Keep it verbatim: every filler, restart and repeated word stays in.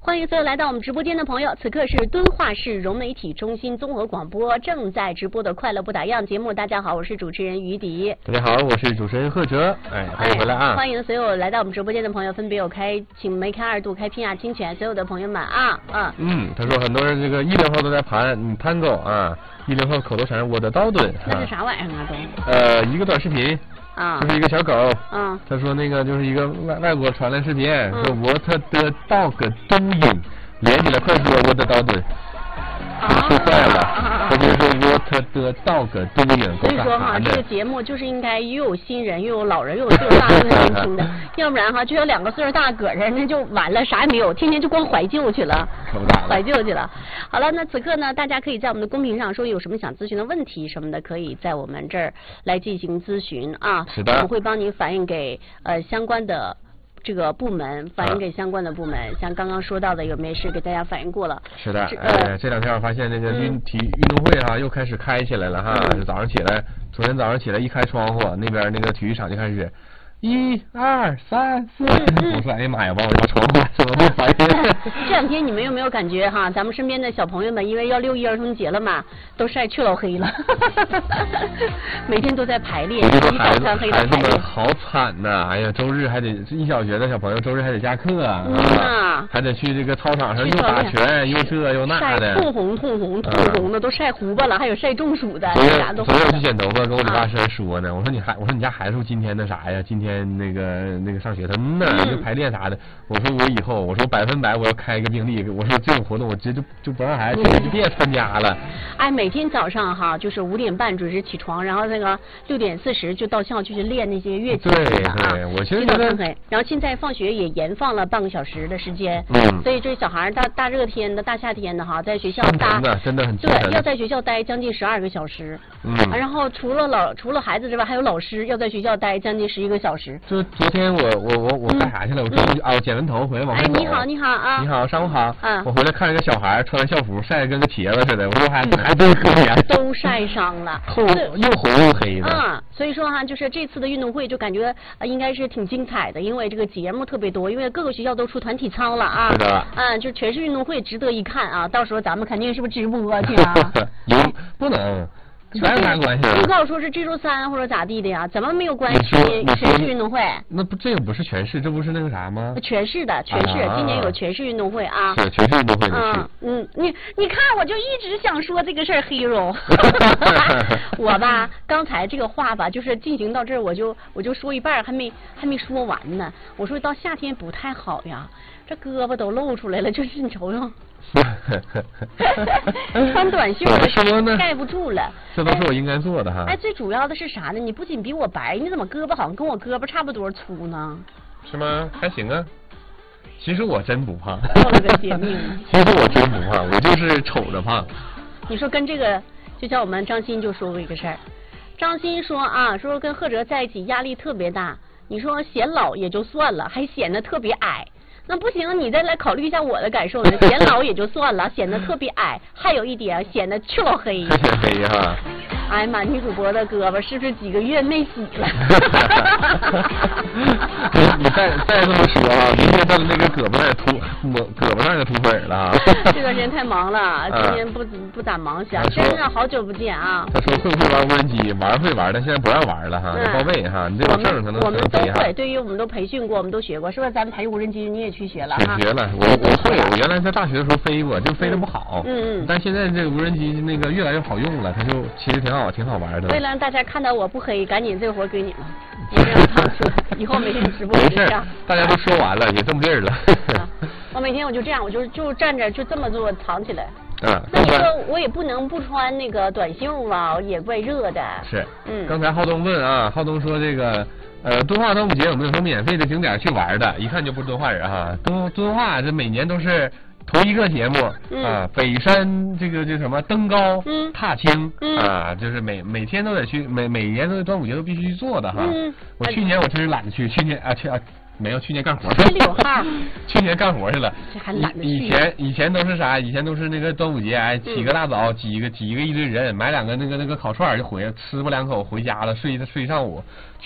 欢迎所有来到我们直播间的朋友，此刻是敦化市融媒体中心综合广播正在直播的快乐不打烊节目。大家好，我是主持人于迪。 大家好，我是主持人贺哲。哎，欢迎回来啊！ 哎、欢迎所有来到我们直播间的朋友，分别有开请没开二度、开拼亚侵权所有的朋友们啊啊！ 嗯，他说很多人这个一零后都在盘嗯盘狗啊，一零后口头禅我的刀盾。 那是啥玩意儿啊都？ 呃，一个短视频。 啊， 就是一个小狗， 嗯， 他说那个就是一个外外国传来视频，嗯、说 What the dog doing， 连起来快说我的刀盾，说坏了，他就说 What the dog doing， 所以说哈，这个节目就是应该又有新人，又有老人，又有岁数大的年轻的，要不然哈，就有两个岁数大搁着，那就完了，啥也没有，天天就光怀旧去了，怀旧去了。好了，那此刻呢，大家可以在我们的公屏上说有什么想咨询的问题什么的，可以在我们这儿来进行咨询啊。 是的， 我们会帮您反映给呃相关的这个部门，反映给相关的部门。啊、像刚刚说到的，有没事给大家反映过了。 是的，呃，这两天我发现那个运体育运动会哈、啊、又开始开起来了哈，嗯、早上起来，昨天早上起来一开窗户，那边那个体育场就开始。一二三四，嗯、我说哎呀妈呀，把我把窗户怎么没发现？ 这两天你们有没有感觉哈？咱们身边的小朋友们，因为要六一儿童节了嘛，都晒去老黑了，每天都在排练， 一早三黑的排练。孩子们好惨呐！哎呀，周日还得一小学的小朋友，周日还得加课啊， 嗯啊还得去这个操场上又打拳又这又那的， 晒通红通红通红的，都晒糊巴了，还有晒中暑的，啥都。 昨天我去剪头发，跟我理发师说呢，我说你孩，我说你家孩子今天那啥呀？今天。那个那个上学，他嗯呐，就排练啥的。我说我以后，我说百分百我要开一个病例，我说这种活动我直接就就不让孩子就别参加了。 哎，每天早上哈，就是五点半准时起床，然后那个六点四十就到校去去练那些乐器对的啊。 对，我其实觉得。 然后现在放学也延放了半个小时的时间， 嗯， 所以这小孩大大热天的大夏天的哈，在学校待真的很对，要在学校待将近十二个小时。 嗯， 然后除了老除了孩子之外，还有老师要在学校待将近十一个小时。 就昨天我我我我干啥去了？我中午啊，我剪完头回来往回走。 哎，你好，你好啊！ 你好，上午好。 嗯。 我回来看了个小孩穿着校服，晒得跟个茄子似的。我说孩子还真可怜。 都晒伤了。 红又红又黑的。 啊，所以说哈，就是这次的运动会就感觉呃应该是挺精彩的，因为这个节目特别多，因为各个学校都出团体操了啊。 是的。 嗯，就全市运动会值得一看啊！到时候咱们肯定是不是直播去啊？ 有不能。哪有啥关系？ 预告说是这周三或者咋地的呀？怎么没有关系？全市运动会？ 那不这个不是全市，这不是那个啥吗？ 全市的，全市， 啊、 今年有全市运动会啊。 是全市运动会的是。 嗯，你你看，我就一直想说这个事儿 ，hero。我吧，刚才这个话吧，就是进行到这儿，我就我就说一半，还没还没说完呢。我说到夏天不太好呀，这胳膊都露出来了，就是你瞅瞅。穿短袖的盖不住了， 这都是我应该做的哈。 哎，最主要的是啥呢？你不仅比我白，你怎么胳膊好像跟我胳膊差不多粗呢？ 是吗？还行啊。其实我真不胖。 报了个揭秘。 其实我真不胖，我就是瞅着胖。 你说跟这个，就像我们张鑫就说过一个事儿。张鑫说啊，说跟贺哲在一起压力特别大。你说显老也就算了，还显得特别矮。那不行，你再来考虑一下我的感受。显老也就算了，显得特别矮，还有一点显得去老黑。 显黑哈。 哎呀妈，女主播的胳膊是不是几个月没洗了？ 你再再这么说啊，明天他的那个胳膊那秃，胳膊上也秃粉了。 这段时间太忙了，今天不不咋忙些，真的好久不见啊。 他说会不会玩无人机？玩会玩，但现在不让玩了哈，报备哈。你这个证可能我们都会，对于我们都培训过，我们都学过，是不是？咱们台无人机你也去学了哈？学了，我我会，我原来在大学的时候飞过，就飞得不好。 嗯嗯。 但现在这个无人机那个越来越好用了，它就其实挺好，挺好玩的。 为了让大家看到我不黑，赶紧这活给你了，一定要唱出来。以后每天直播就这样。 大家都说完了，也这么地儿了。 我每天我就这样，我就就站着就这么做藏起来。 嗯。 那你说我也不能不穿那个短袖啊，也怪热的。 是。 嗯。 刚才浩东问啊，浩东说这个。呃，敦化端午节有没有说免费的景点去玩的？一看就不是敦化人哈。敦敦化这每年都是同一个节目、 嗯、 啊，北山这个这什么登高、 嗯、 踏青、 嗯、 啊，就是每每天都得去，每每年都端午节都必须去做的哈。 嗯、 我去年我真是懒得去，去年啊去啊。没有，去年干活去六号， 去年干活去了。 这还懒得去。 以前以前都是啥？以前都是那个端午节，哎，起个大早，挤一个挤一个一堆人，买两个那个那个烤串就回来吃吧两口，回家了，睡睡一上午。